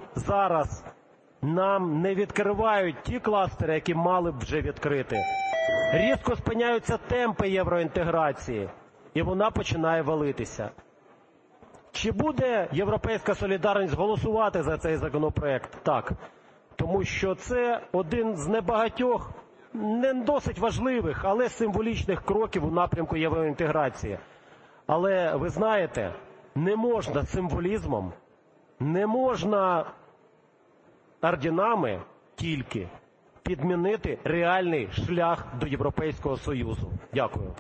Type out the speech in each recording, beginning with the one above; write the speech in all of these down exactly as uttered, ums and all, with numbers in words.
зараз нам не відкривають ті кластери, які мали б вже відкрити. Різко спиняються темпи євроінтеграції, і вона починає валитися. Чи буде "Європейська солідарність" голосувати за цей законопроект? Так. Тому що це один з небагатьох, не досить важливих, але символічних кроків у напрямку євроінтеграції. Але, ви знаєте, не можна символізмом, не можна орденами тільки підмінити реальний шлях до Європейського Союзу. Дякую.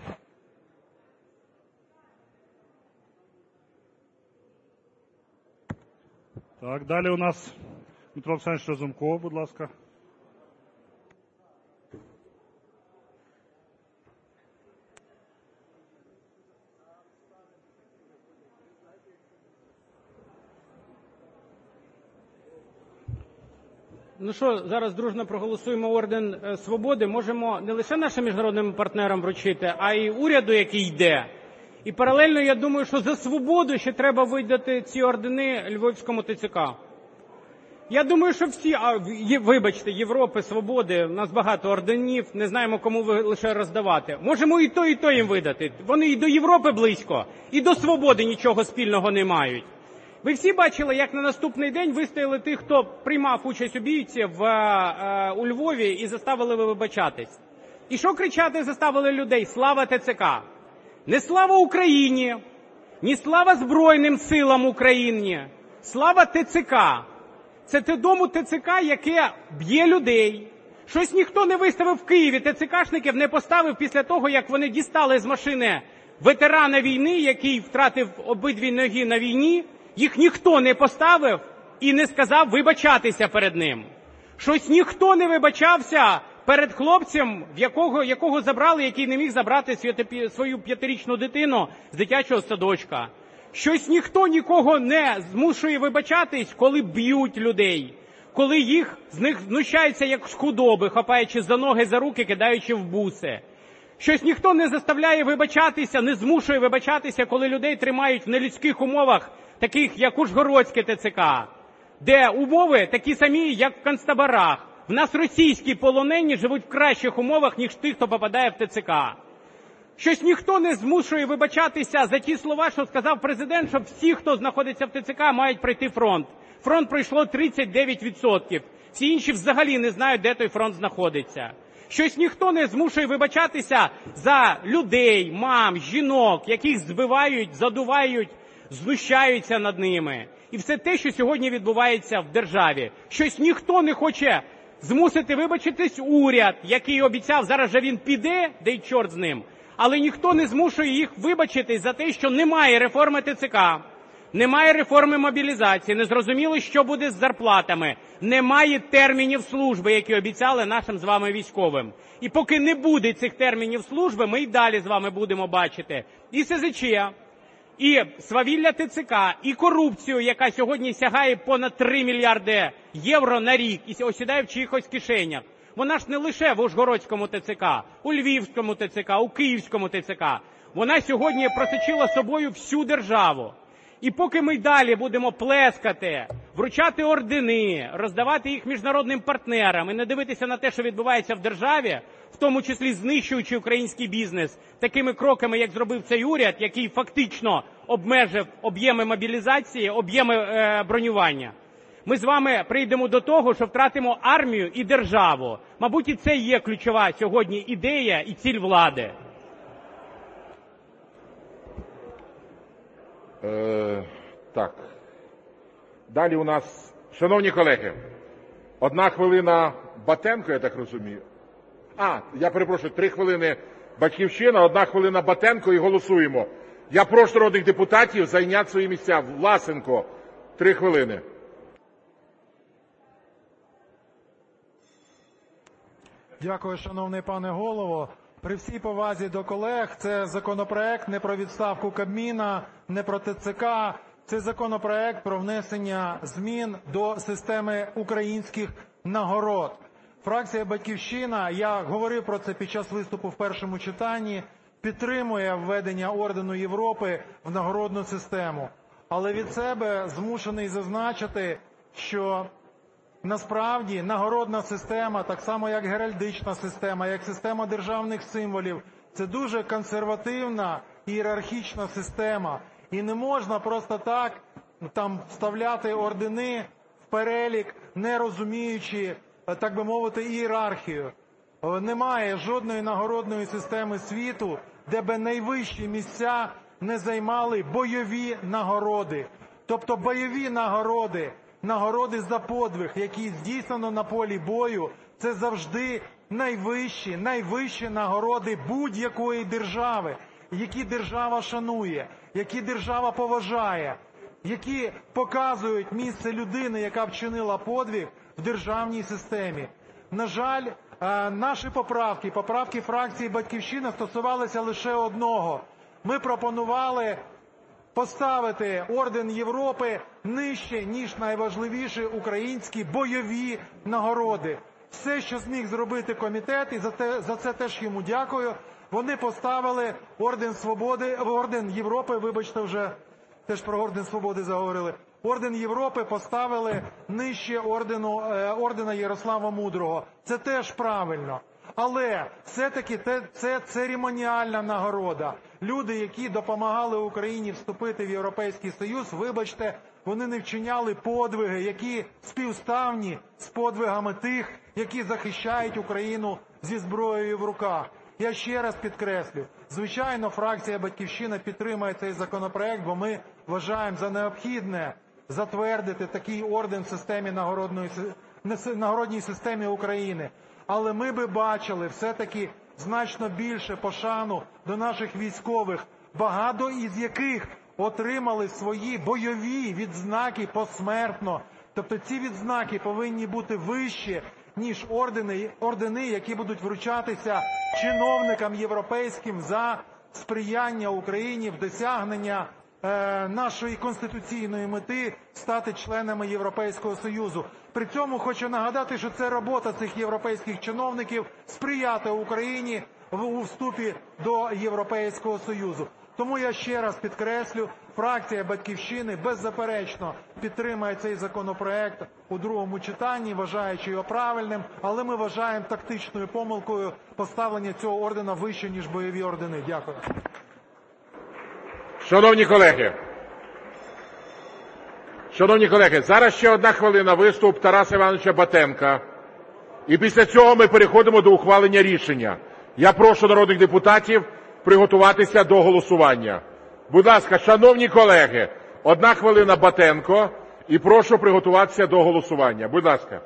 Так, далі у нас Дмитро Олександрович Разумков, будь ласка. Ну що, зараз дружно проголосуємо орден свободи. Можемо не лише нашим міжнародним партнерам вручити, а й уряду, який йде. І паралельно, я думаю, що за свободу ще треба видати ці ордени Львівському ТЦК. Я думаю, що всі, а, вибачте, Європи, Свободи, у нас багато орденів, не знаємо, кому лише роздавати. Можемо і то, і то їм видати. Вони і до Європи близько, і до Свободи нічого спільного не мають. Ви всі бачили, як на наступний день вистояли тих, хто приймав участь у бійці в, е, у Львові і заставили вибачатись. І що кричати заставили людей? Слава ТЦК! Не слава Україні, ні слава Збройним силам України, слава ТЦК. Це те дому ТЦК, яке б'є людей. Щось ніхто не виставив в Києві, ТЦКшників не поставив після того, як вони дістали з машини ветерана війни, який втратив обидві ноги на війні. Їх ніхто не поставив і не сказав вибачатися перед ним. Щось ніхто не вибачався перед хлопцем, в якого, якого забрали, який не міг забрати свою п'ятирічну дитину з дитячого садочка. Щось ніхто нікого не змушує вибачатись, коли б'ють людей, коли їх з них знущаються як з худоби, хапаючи за ноги, за руки, кидаючи в буси. Щось ніхто не заставляє вибачатися, не змушує вибачатися, коли людей тримають в нелюдських умовах, таких як Ужгородське ТЦК, де умови такі самі, як в концтаборах. В нас російські полонені живуть в кращих умовах, ніж тих, хто попадає в ТЦК. Щось ніхто не змушує вибачатися за ті слова, що сказав президент, що всі, хто знаходиться в ТЦК, мають пройти фронт. Фронт пройшло тридцять дев'ять відсотків. Всі інші взагалі не знають, де той фронт знаходиться. Щось ніхто не змушує вибачатися за людей, мам, жінок, яких збивають, задувають, знущаються над ними. І все те, що сьогодні відбувається в державі. Щось ніхто не хоче змусити вибачитись уряд, який обіцяв, зараз же він піде, де й чорт з ним. Але ніхто не змушує їх вибачитись за те, що немає реформи ТЦК, немає реформи мобілізації, незрозуміло, що буде з зарплатами, немає термінів служби, які обіцяли нашим з вами військовим. І поки не буде цих термінів служби, ми й далі з вами будемо бачити і СЗЧ, і свавілля ТЦК, і корупцію, яка сьогодні сягає понад три мільярди євро на рік і осідає в чиїхось кишенях. Вона ж не лише в Ужгородському ТЦК, у Львівському ТЦК, у Київському ТЦК. Вона сьогодні просочила собою всю державу. І поки ми далі будемо плескати, вручати ордени, роздавати їх міжнародним партнерам і не дивитися на те, що відбувається в державі, в тому числі знищуючи український бізнес такими кроками, як зробив цей уряд, який фактично обмежив об'єми мобілізації, об'єми е, бронювання, ми з вами прийдемо до того, що втратимо армію і державу. Мабуть, і це є ключова сьогодні ідея і ціль влади. Е, так. Далі у нас, шановні колеги, одна хвилина Батенко, я так розумію. А, я перепрошую, три хвилини Батьківщина, одна хвилина Батенко і голосуємо. Я прошу народних депутатів зайняти свої місця. Власенко, три хвилини. Дякую, шановний пане голово. При всій повазі до колег, це законопроект не про відставку Кабміна, не про ТЦК. Це законопроект про внесення змін до системи українських нагород. Фракція «Батьківщина», я говорив про це під час виступу в першому читанні, підтримує введення Ордену Європи в нагородну систему. Але від себе змушений зазначити, що насправді нагородна система, так само як геральдична система, як система державних символів, це дуже консервативна ієрархічна система. І не можна просто так там вставляти ордени в перелік, не розуміючи, так би мовити, ієрархію. Немає жодної нагородної системи світу, де би найвищі місця не займали бойові нагороди. Тобто бойові нагороди, нагороди за подвиг, які здійснено на полі бою, це завжди найвищі, найвищі нагороди будь-якої держави, які держава шанує, які держава поважає, які показують місце людини, яка вчинила подвиг в державній системі. На жаль, наші поправки, поправки фракції "Батьківщина" стосувалися лише одного. Ми пропонували поставити Орден Європи нижче, ніж найважливіші українські бойові нагороди. Все, що зміг зробити комітет, і за, те, за це теж йому дякую, вони поставили Орден Свободи, Орден Європи, вибачте, вже теж про Орден Свободи заговорили, Орден Європи поставили нижче ордену, ордена Ярослава Мудрого. Це теж правильно. Але все-таки це, це церемоніальна нагорода. Люди, які допомагали Україні вступити в Європейський Союз, вибачте, вони не вчиняли подвиги, які співставні з подвигами тих, які захищають Україну зі зброєю в руках. Я ще раз підкреслю, звичайно, фракція «Батьківщина» підтримає цей законопроект, бо ми вважаємо за необхідне затвердити такий орден в системі нагородної, нагородній системі України. Але ми би бачили все-таки значно більше пошану до наших військових, багато із яких отримали свої бойові відзнаки посмертно. Тобто ці відзнаки повинні бути вищі, ніж ордени, ордени, які будуть вручатися чиновникам європейським за сприяння Україні в досягнення е, нашої конституційної мети стати членами Європейського Союзу. При цьому хочу нагадати, що це робота цих європейських чиновників сприяти Україні в у вступі до Європейського Союзу. Тому я ще раз підкреслю, фракція «Батьківщини» беззаперечно підтримає цей законопроект у другому читанні, вважаючи його правильним, але ми вважаємо тактичною помилкою поставлення цього ордена вище, ніж бойові ордени. Дякую. Шановні колеги, шановні колеги, зараз ще одна хвилина виступ Тараса Івановича Батенка. І після цього ми переходимо до ухвалення рішення. Я прошу народних депутатів приготуватися до голосування. Будь ласка, шановні колеги, одна хвилина Батенко, і прошу приготуватися до голосування. Будь ласка.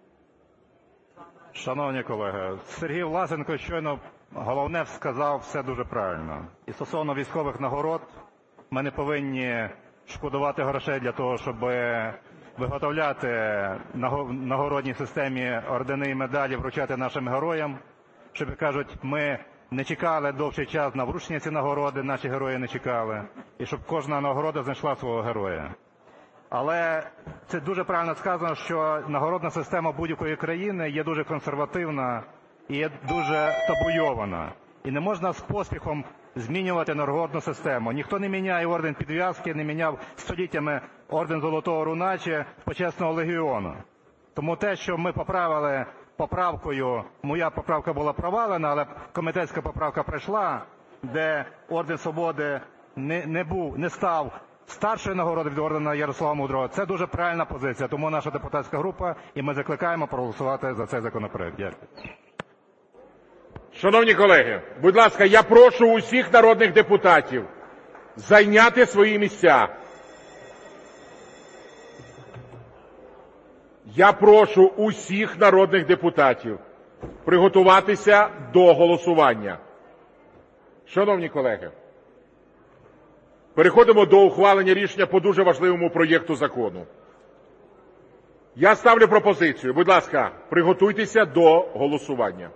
Шановні колеги, Сергій Власенко щойно головне сказав все дуже правильно. І стосовно військових нагород, ми не повинні шкодувати грошей для того, щоб виготовляти в нагородній системі ордени і медалі, вручати нашим героям. Щоб, кажуть, ми не чекали довший час на вручення ці нагороди, наші герої не чекали, і щоб кожна нагорода знайшла свого героя. Але це дуже правильно сказано, що нагородна система будь-якої країни є дуже консервативна і є дуже табуйована. І не можна з поспіхом змінювати нагородну систему. Ніхто не міняє орден підв'язки, не міняв століттями орден Золотого Руна чи Почесного Легіону. Тому те, що ми поправили поправкою, моя поправка була провалена, але комітетська поправка пройшла, де Орден Свободи не, не був, не став старшою нагородою від ордена Ярослава Мудрого. Це дуже правильна позиція. Тому наша депутатська група і ми закликаємо проголосувати за цей законопроект. Дякую. Шановні колеги, будь ласка, я прошу усіх народних депутатів зайняти свої місця. Я прошу усіх народних депутатів приготуватися до голосування. Шановні колеги, переходимо до ухвалення рішення по дуже важливому проєкту закону. Я ставлю пропозицію. Будь ласка, приготуйтеся до голосування.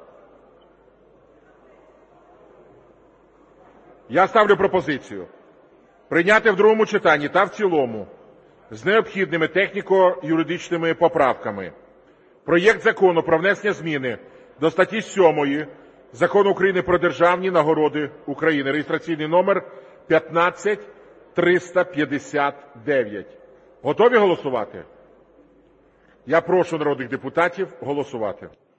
Я ставлю пропозицію прийняти в другому читанні та в цілому з необхідними техніко-юридичними поправками проєкт Закону про внесення зміни до статті сьомої Закону України про державні нагороди України, реєстраційний номер п'ятнадцять триста п'ятдесят дев'ять. Готові голосувати? Я прошу народних депутатів голосувати.